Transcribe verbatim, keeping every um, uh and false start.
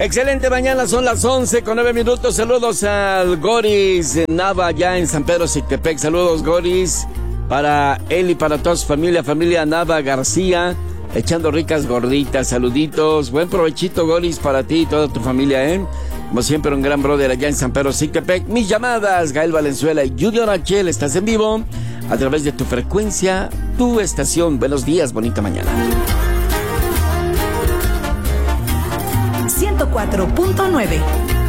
Excelente mañana, son las once con nueve minutos. Saludos al Goris Nava allá en San Pedro Sictepec. Saludos, Goris, para él y para toda su familia, familia Nava García, echando ricas gorditas. Saluditos, buen provechito, Goris, para ti y toda tu familia, ¿eh? Como siempre, un gran brother allá en San Pedro Sictepec. Mis llamadas, Gael Valenzuela y Junior Achel, estás en vivo a través de tu frecuencia, tu estación. Buenos días, bonita mañana. ciento cuatro punto nueve